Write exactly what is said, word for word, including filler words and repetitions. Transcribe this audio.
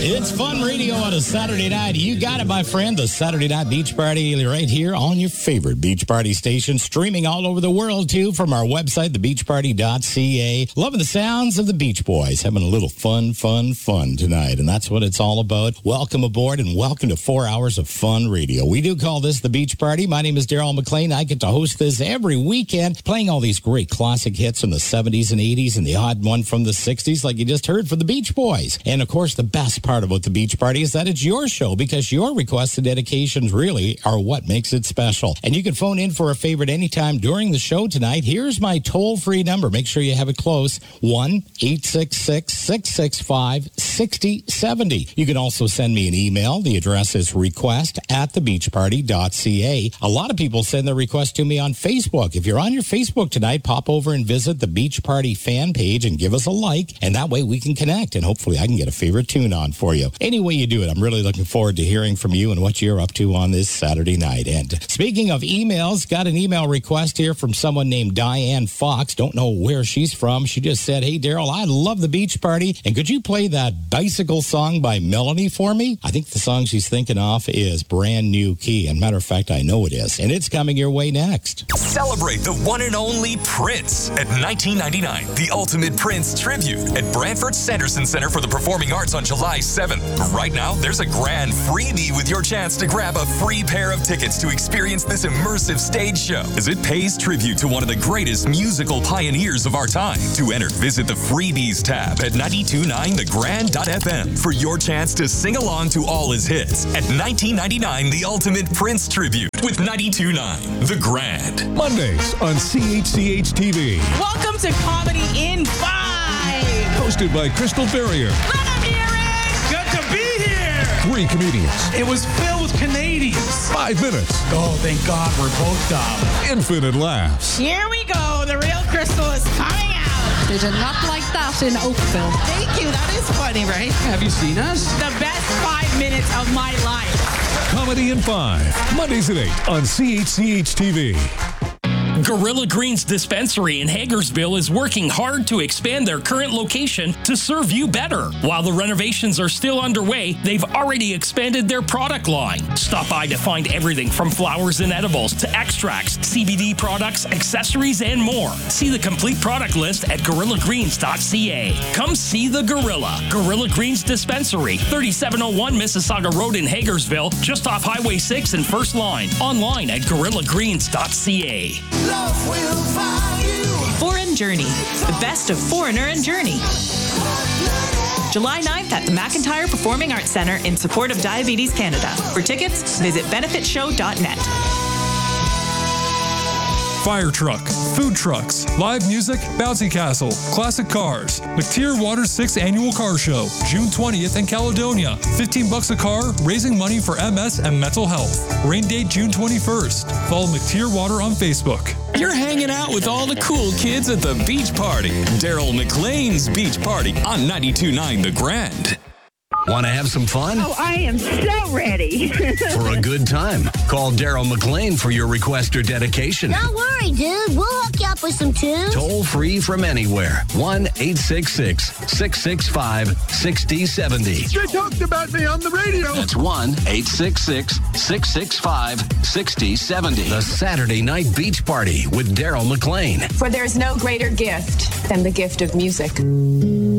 It's Fun Radio on a Saturday night. You got it, my friend. The Saturday Night Beach Party right here on your favorite beach party station. Streaming all over the world, too, from our website, the beach party dot c a. Loving the sounds of the Beach Boys. Having a little fun, fun, fun tonight. And that's what it's all about. Welcome aboard and welcome to four hours of fun radio. We do call this the Beach Party. My name is Daryl McLean. I get to host this every weekend, playing all these great classic hits from the seventies and eighties and the odd one from the sixties, like you just heard from the Beach Boys. And, of course, the best part about the Beach Party is that it's your show, because your requests and dedications really are what makes it special. And you can phone in for a favorite anytime during the show tonight. Here's my toll-free number. Make sure you have it close. one eight six six, six six five, six zero seven zero. You can also send me an email. The address is request at the beach party dot c a. A lot of people send their requests to me on Facebook. If you're on your Facebook tonight, pop over and visit the Beach Party fan page and give us a like, and that way we can connect, and hopefully I can get a favorite tune on for you. Any way you do it, I'm really looking forward to hearing from you and what you're up to on this Saturday night. And speaking of emails, got an email request here from someone named Diane Fox. Don't know where she's from. She just said, hey, Daryl, I love the Beach Party, and could you play that Bicycle song by Melanie for me? I think the song she's thinking of is Brand New Key, and matter of fact, I know it is, and it's coming your way next. Celebrate the one and only Prince at nineteen ninety-nine, the Ultimate Prince Tribute at Brantford Sanderson Center for the Performing Arts on July seventh. Right now, there's a grand freebie with your chance to grab a free pair of tickets to experience this immersive stage show, as it pays tribute to one of the greatest musical pioneers of our time. To enter, visit the freebies tab at nine two nine the grand dot f m for your chance to sing along to all his hits at nineteen ninety-nine, the Ultimate Prince Tribute with nine two nine The Grand. Mondays on C H C H T V. Welcome to Comedy in Five. Hosted by Crystal Ferrier. Let them hear it. Good to be here. Three comedians. It was filled with Canadians. Five minutes. Oh, thank God we're both dumb. Infinite laughs. Here we go. The real Crystal is coming out. They did not like that in Oakville. Thank you. That is funny, right? Have you seen us? The best five minutes of my life. Comedy in Five. Mondays at eight on C H C H T V. Gorilla Greens Dispensary in Hagersville is working hard to expand their current location to serve you better. While the renovations are still underway, they've already expanded their product line. Stop by to find everything from flowers and edibles to extracts, C B D products, accessories, and more. See the complete product list at gorilla greens dot c a. Come see the Gorilla. Gorilla Greens Dispensary, thirty-seven oh one Mississauga Road in Hagersville, just off Highway six and First Line. Online at gorilla greens dot c a. Love will find you. Foreign Journey, the best of Foreigner and Journey. July ninth at the McIntyre Performing Arts Centre in support of Diabetes Canada. For tickets, visit benefit show dot net. Fire truck, food trucks, live music, bouncy castle, classic cars. McTier Water's sixth annual car show, June twentieth in Caledonia. fifteen bucks a car, raising money for M S and mental health. Rain date June twenty-first. Follow McTier Water on Facebook. You're hanging out with all the cool kids at the Beach Party. Daryl McLean's Beach Party on ninety-two point nine The Grand. Want to have some fun? Oh, I am so ready. For a good time, call Daryl McLean for your request or dedication. Don't worry, dude. We'll hook you up with some tunes. Toll free from anywhere. one eight six six, six six five, six zero seven zero. They talked about me on the radio. That's one eight six six, six six five, six zero seven zero. The Saturday Night Beach Party with Daryl McLean. For there's no greater gift than the gift of music.